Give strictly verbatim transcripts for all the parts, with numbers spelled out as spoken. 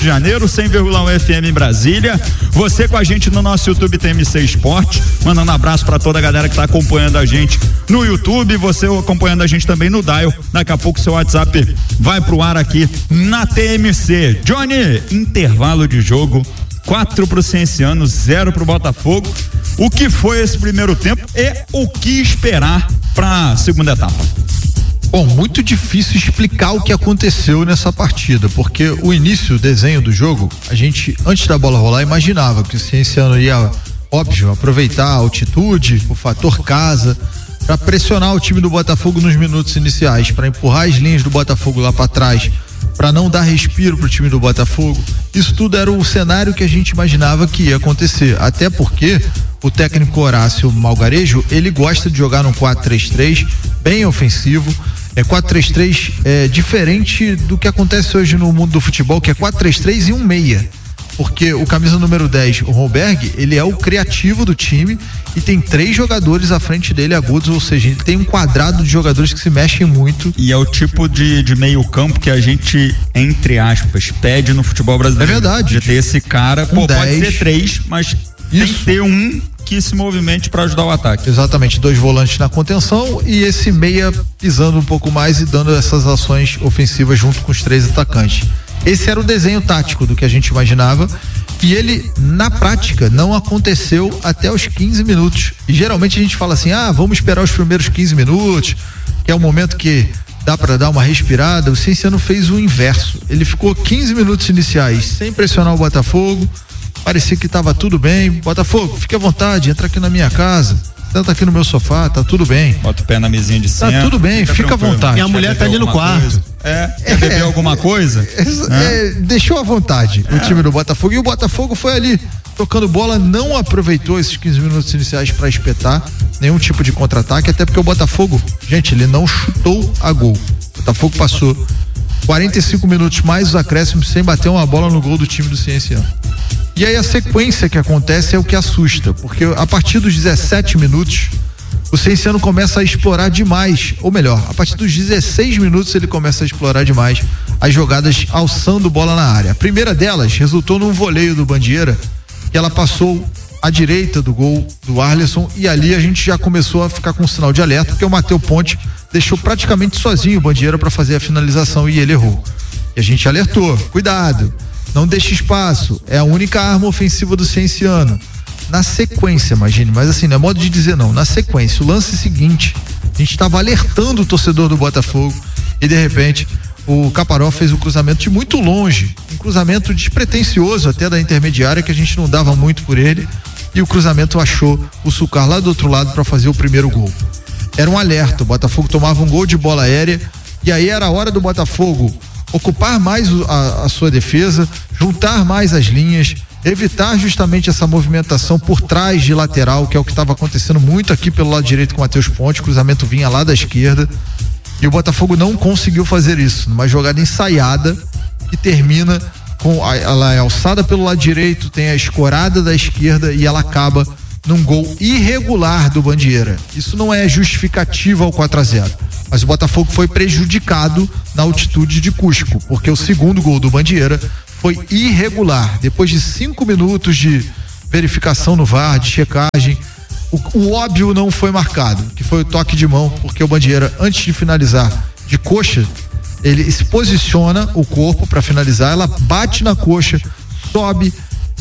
de Janeiro, cem vírgula um F M em Brasília. Você com a gente no nosso YouTube T M C Esporte, mandando um abraço para toda a galera que tá acompanhando a gente no YouTube, você acompanhando a gente também no Dial. Daqui a pouco seu WhatsApp vai pro ar aqui na T M C. Johnny, intervalo de jogo, quatro pro Cienciano, zero pro Botafogo. O que foi esse primeiro tempo e o que esperar pra segunda etapa? Bom, muito difícil explicar o que aconteceu nessa partida, porque o início, o desenho do jogo, a gente, antes da bola rolar, imaginava que o Cienciano ia, óbvio, aproveitar a altitude, o fator casa, para pressionar o time do Botafogo nos minutos iniciais, para empurrar as linhas do Botafogo lá para trás, para não dar respiro pro time do Botafogo. Isso tudo era o cenário que a gente imaginava que ia acontecer, até porque o técnico Horácio Malgarejo, ele gosta de jogar no quatro três três, bem ofensivo. É quatro três três é diferente do que acontece hoje no mundo do futebol, que é quatro três três e um meia. Porque o camisa número dez, o Holberg, ele é o criativo do time e tem três jogadores à frente dele agudos, ou seja, ele tem um quadrado de jogadores que se mexem muito. E é o tipo de, de meio campo que a gente, entre aspas, pede no futebol brasileiro. É verdade. De ter esse cara, um pô, dez. Pode ser três, mas Isso. tem que ter um que se movimente para ajudar o ataque. Exatamente, dois volantes na contenção e esse meia pisando um pouco mais e dando essas ações ofensivas junto com os três atacantes. Esse era o desenho tático do que a gente imaginava e ele, na prática, não aconteceu até os quinze minutos. E geralmente a gente fala assim, ah, vamos esperar os primeiros quinze minutos, que é o momento que dá para dar uma respirada. O Cienciano fez o inverso. Ele ficou quinze minutos iniciais sem pressionar o Botafogo. Parecia que tava tudo bem. Botafogo, fique à vontade, entra aqui na minha casa, senta aqui no meu sofá, tá tudo bem. Bota o pé na mesinha de cima. Tá tudo bem, fica, fica à vontade. Minha mulher tá ali no quarto. Coisa. É, quer beber é, alguma coisa? É, é, é, deixou à vontade é. o time do Botafogo. E o Botafogo foi ali, tocando bola, não aproveitou esses quinze minutos iniciais para espetar nenhum tipo de contra-ataque, até porque o Botafogo, gente, ele não chutou a gol. O Botafogo passou quarenta e cinco minutos mais os acréscimos sem bater uma bola no gol do time do Cienciano. E aí a sequência que acontece é o que assusta, porque a partir dos dezessete minutos o Cienciano começa a explorar demais, ou melhor, a partir dos dezesseis minutos ele começa a explorar demais as jogadas alçando bola na área. A primeira delas resultou num voleio do Bandeira, que ela passou à direita do gol do Arlisson, e ali a gente já começou a ficar com um sinal de alerta, porque o Matheus Ponte deixou praticamente sozinho o Bandeira para fazer a finalização e ele errou. E a gente alertou, cuidado, não deixe espaço, é a única arma ofensiva do Cienciano. Na sequência, imagine, mas assim, não é modo de dizer não, na sequência, o lance seguinte, a gente estava alertando o torcedor do Botafogo e de repente o Caparó fez o cruzamento de muito longe, um cruzamento despretensioso até da intermediária, que a gente não dava muito por ele, e o cruzamento achou o Sucar lá do outro lado para fazer o primeiro gol. Era um alerta, o Botafogo tomava um gol de bola aérea e aí era a hora do Botafogo ocupar mais a, a sua defesa, juntar mais as linhas, evitar justamente essa movimentação por trás de lateral, que é o que estava acontecendo muito aqui pelo lado direito com o Matheus Ponte. O cruzamento vinha lá da esquerda e o Botafogo não conseguiu fazer isso, numa jogada ensaiada que termina com a, ela é alçada pelo lado direito, tem a escorada da esquerda e ela acaba num gol irregular do Bandeira. Isso não é justificativa ao quatro a zero, mas o Botafogo foi prejudicado na altitude de Cusco, porque o segundo gol do Bandeira foi irregular. Depois de cinco minutos de verificação no V A R, de checagem, o, o óbvio não foi marcado, que foi o toque de mão, porque o Bandeira, antes de finalizar de coxa, ele se posiciona o corpo para finalizar, ela bate na coxa, sobe,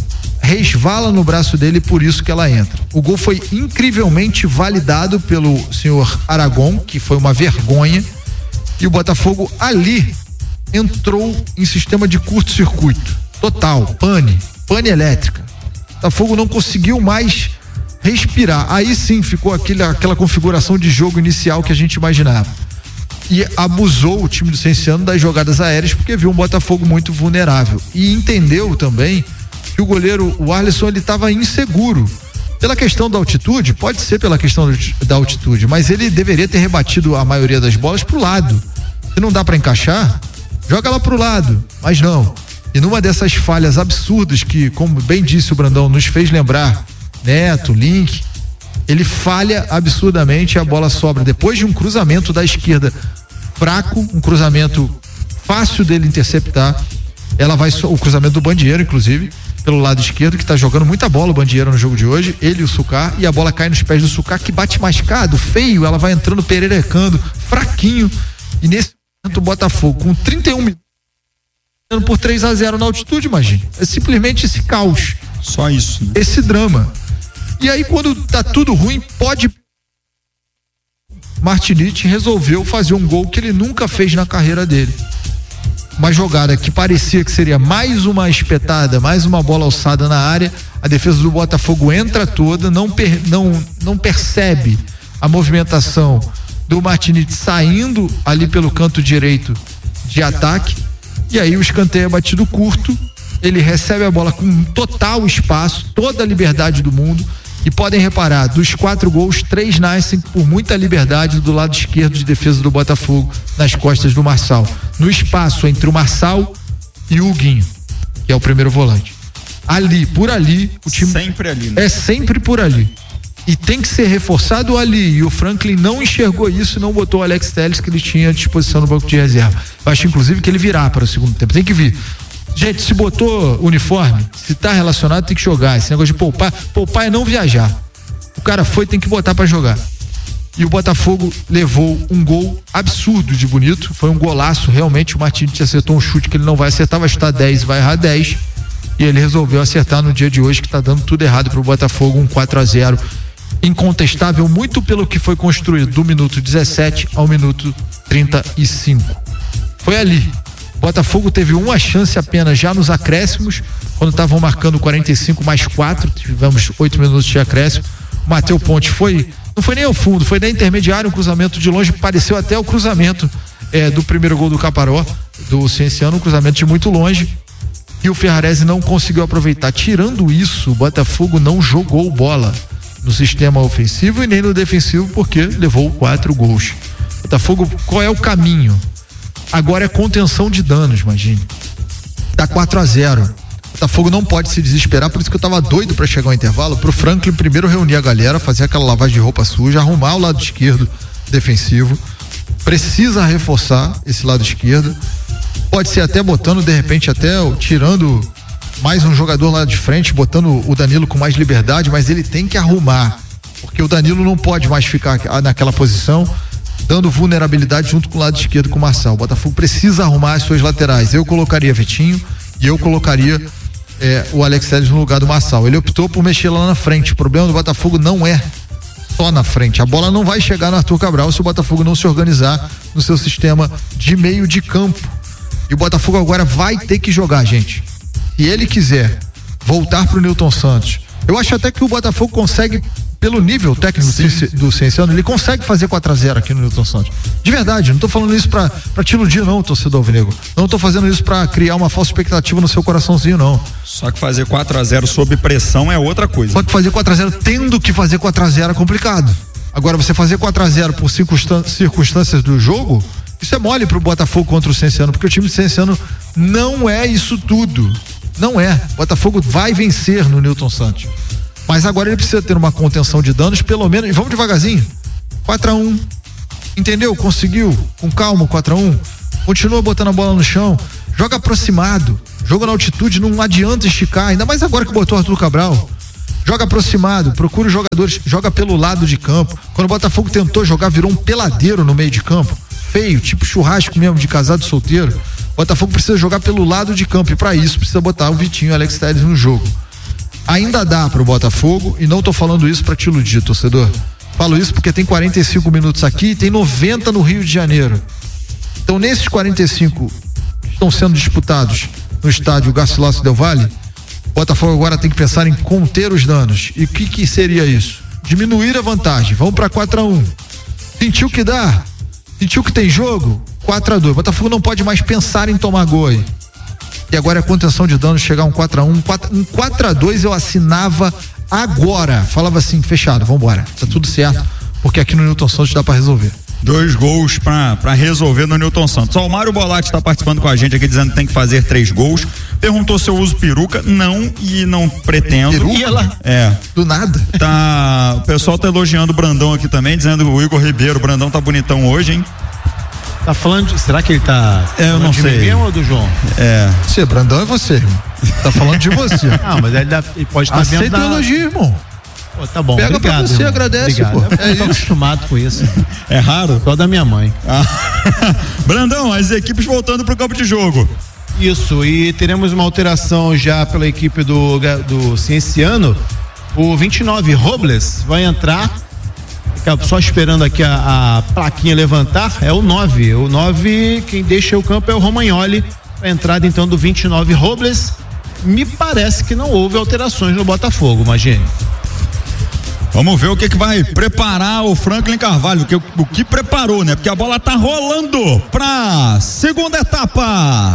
resvala no braço dele e por isso que ela entra. O gol foi incrivelmente validado pelo senhor Aragon, que foi uma vergonha, e o Botafogo ali entrou em sistema de curto-circuito total, pane, pane elétrica. O Botafogo não conseguiu mais respirar. Aí sim ficou aquele, aquela configuração de jogo inicial que a gente imaginava. E abusou o time do Cienciano das jogadas aéreas, porque viu um Botafogo muito vulnerável e entendeu também que o goleiro, o Arlisson, ele estava inseguro pela questão da altitude. Pode ser pela questão da altitude, mas ele deveria ter rebatido a maioria das bolas pro lado. Se não dá para encaixar, joga lá pro lado, mas não. E numa dessas falhas absurdas que, como bem disse o Brandão, nos fez lembrar Neto, Link, ele falha absurdamente e a bola sobra depois de um cruzamento da esquerda fraco, um cruzamento fácil dele interceptar, ela vai, o cruzamento do Bandieiro, inclusive, pelo lado esquerdo, que tá jogando muita bola o Bandieiro no jogo de hoje, ele e o Sucar, e a bola cai nos pés do Sucar, que bate mascado, feio, ela vai entrando pererecando, fraquinho, e nesse momento o Botafogo, com trinta e um minutos, por três a zero na altitude, imagine. É simplesmente esse caos. Só isso. Né? Esse drama. E aí, quando tá tudo ruim, pode. Martinite resolveu fazer um gol que ele nunca fez na carreira dele. Uma jogada que parecia que seria mais uma espetada, mais uma bola alçada na área. A defesa do Botafogo entra toda, não, per, não, não percebe a movimentação do Martinite saindo ali pelo canto direito de ataque. E aí o escanteio é batido curto, ele recebe a bola com total espaço, toda a liberdade do mundo, e podem reparar, dos quatro gols, três nascem por muita liberdade do lado esquerdo de defesa do Botafogo, nas costas do Marçal, no espaço entre o Marçal e o Huguinho, que é o primeiro volante. Ali, por ali, o time sempre ali, né? É sempre por ali. E tem que ser reforçado ali, e o Franklin não enxergou isso e não botou o Alex Telles que ele tinha à disposição no banco de reserva. Eu acho inclusive que ele virá para o segundo tempo, tem que vir. Gente, se botou uniforme, se tá relacionado, tem que jogar. Esse negócio de poupar, poupar é não viajar. O cara foi, tem que botar para jogar. E o Botafogo levou um gol absurdo de bonito, foi um golaço, realmente. O Martins acertou um chute que ele não vai acertar, vai chutar dez, vai errar dez, e ele resolveu acertar no dia de hoje, que tá dando tudo errado pro Botafogo, um quatro a zero incontestável, muito pelo que foi construído do minuto dezessete ao minuto trinta e cinco. Foi ali. Botafogo teve uma chance apenas já nos acréscimos, quando estavam marcando quarenta e cinco mais quatro, tivemos oito minutos de acréscimo. O Matheus Ponte foi, não foi nem ao fundo, foi na intermediária, um cruzamento de longe, pareceu até o cruzamento é, do primeiro gol do Caparó, do Cienciano, um cruzamento de muito longe, e o Ferrarese não conseguiu aproveitar. Tirando isso, o Botafogo não jogou bola no sistema ofensivo e nem no defensivo, porque levou quatro gols. Botafogo, qual é o caminho? Agora é contenção de danos, imagine. Tá quatro a zero. Botafogo não pode se desesperar, por isso que eu tava doido para chegar ao intervalo, pro Franklin primeiro reunir a galera, fazer aquela lavagem de roupa suja, arrumar o lado esquerdo defensivo. Precisa reforçar esse lado esquerdo. Pode ser até botando, de repente, até tirando mais um jogador lá de frente, botando o Danilo com mais liberdade, mas ele tem que arrumar, porque o Danilo não pode mais ficar naquela posição, dando vulnerabilidade junto com o lado esquerdo com o Marçal. O Botafogo precisa arrumar as suas laterais. Eu colocaria Vitinho e eu colocaria é, o Alex Telles no lugar do Marçal. Ele optou por mexer lá na frente. O problema do Botafogo não é só na frente. A bola não vai chegar no Arthur Cabral se o Botafogo não se organizar no seu sistema de meio de campo. E o Botafogo agora vai ter que jogar, gente. Se ele quiser voltar pro Newton Santos, eu acho até que o Botafogo consegue, pelo nível técnico Sim. do Cienciano, ele consegue fazer quatro a zero aqui no Newton Santos. De verdade, não tô falando isso pra, pra te iludir não, torcedor alvinegro. Não tô fazendo isso pra criar uma falsa expectativa no seu coraçãozinho, não. Só que fazer quatro a zero sob pressão é outra coisa. Só que fazer quatro a zero tendo que fazer quatro a zero é complicado. Agora, você fazer quatro a zero por circunstâncias do jogo, isso é mole pro Botafogo contra o Cienciano, porque o time do Cienciano não é isso tudo. Não é. O Botafogo vai vencer no Newton Santos. Mas agora ele precisa ter uma contenção de danos, pelo menos, e vamos devagarzinho. quatro a um. Entendeu? Conseguiu. Com calma, quatro a um. Continua botando a bola no chão. Joga aproximado. Joga na altitude, não adianta esticar. Ainda mais agora que botou o Arthur Cabral. Joga aproximado, procura os jogadores, joga pelo lado de campo. Quando o Botafogo tentou jogar, virou um peladeiro no meio de campo. Feio, tipo churrasco mesmo de casado solteiro. O Botafogo precisa jogar pelo lado de campo e para isso precisa botar o Vitinho e o Alex Telles no jogo. Ainda dá pro Botafogo, e não tô falando isso pra te iludir, torcedor. Falo isso porque tem quarenta e cinco minutos aqui e tem noventa no Rio de Janeiro. Então, nesses quarenta e cinco que estão sendo disputados no estádio Garcilaso Del Valle, o Botafogo agora tem que pensar em conter os danos. E o que que seria isso? Diminuir a vantagem. Vamos para quatro a um. Sentiu que dá? Sentiu que tem jogo? quatro a dois. O Botafogo não pode mais pensar em tomar gol aí. E agora a contenção de danos chegar a um quatro a um. Um quatro a dois eu assinava agora. Falava assim, fechado, vambora. Tá tudo certo, porque aqui no Newton Santos dá pra resolver. Dois gols pra, pra resolver no Newton Santos. Ó, o Mário Bolatti está participando com a gente aqui, dizendo que tem que fazer três gols. Perguntou se eu uso peruca. Não, e não pretendo. Peruca? E ela, é. Do nada. Tá, o pessoal tá elogiando o Brandão aqui também, dizendo o Igor Ribeiro, o Brandão tá bonitão hoje, hein? Tá falando de, será que ele tá é, eu não de sei. mim mesmo ou do João? É. Você, Brandão, é você, irmão. Tá falando de você. Ah, mas ele, dá, ele pode estar Aceita dentro da... elogio, irmão. Pô, tá bom. Pega obrigado, pra você, irmão. agradece, obrigado. pô. Eu tô acostumado com isso. É raro? Só da minha mãe. Ah. Brandão, as equipes voltando pro campo de jogo. Isso, e teremos uma alteração já pela equipe do, do Cienciano. O vinte e nove, Robles, vai entrar. Só esperando aqui a, a plaquinha levantar. É o nove. O nove, quem deixa o campo é o Romagnoli. A entrada então do vinte e nove, Robles. Me parece que não houve alterações no Botafogo, imagine. Vamos ver o que que vai preparar o Franklin Carvalho, o que, o que preparou, né? Porque a bola tá rolando pra segunda etapa.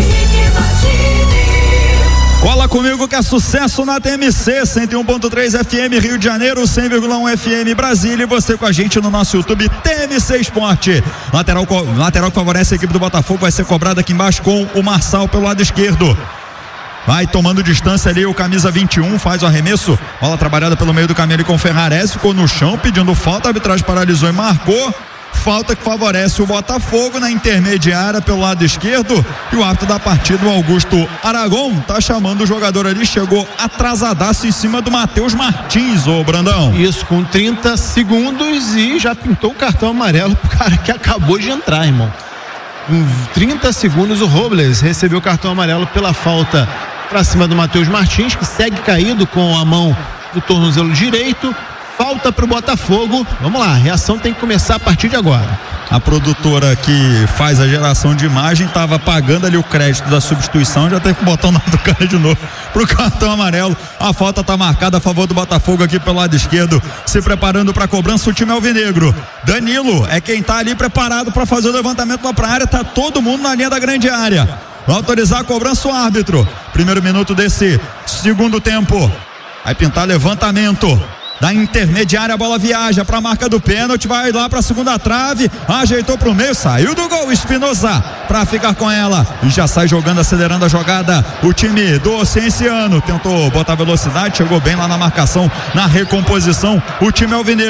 Cola comigo que é sucesso na T M C, cento e um ponto três F M Rio de Janeiro, cem vírgula um F M Brasília, e você com a gente no nosso YouTube T M C Esporte. Lateral, lateral que favorece a equipe do Botafogo vai ser cobrada aqui embaixo com o Marçal pelo lado esquerdo. Vai tomando distância ali o camisa vinte e um, faz o arremesso, bola trabalhada pelo meio do caminho ali com o Ferrares, ficou no chão pedindo falta, a arbitragem paralisou e marcou. Falta que favorece o Botafogo na intermediária pelo lado esquerdo, e o árbitro da partida, o Augusto Aragon, tá chamando o jogador ali, chegou atrasadaço em cima do Matheus Martins, ô Brandão. Isso, com trinta segundos, e já pintou o cartão amarelo pro cara que acabou de entrar, irmão. Com trinta segundos, o Robles recebeu o cartão amarelo pela falta pra cima do Matheus Martins, que segue caído com a mão no tornozelo direito. Falta pro Botafogo. Vamos lá, a reação tem que começar a partir de agora. A produtora que faz a geração de imagem estava pagando ali o crédito da substituição, já teve que botar o nome do cara de novo pro cartão amarelo. A falta tá marcada a favor do Botafogo aqui pelo lado esquerdo, se preparando para cobrança o time alvinegro. Danilo é quem tá ali preparado para fazer o levantamento lá pra área, tá todo mundo na linha da grande área. Vai autorizar a cobrança o árbitro. Primeiro minuto desse segundo tempo. Vai pintar levantamento. Da intermediária, a bola viaja para a marca do pênalti, vai lá para a segunda trave, ajeitou para o meio, saiu do gol, Espinosa para ficar com ela e já sai jogando, acelerando a jogada. O time do Cienciano tentou botar velocidade, chegou bem lá na marcação, na recomposição. O time alvinegro